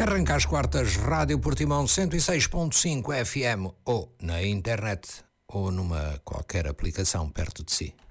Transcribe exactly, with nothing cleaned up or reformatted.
Que arranca às quartas, Rádio Portimão cento e seis ponto cinco F M ou na internet ou numa qualquer aplicação perto de si.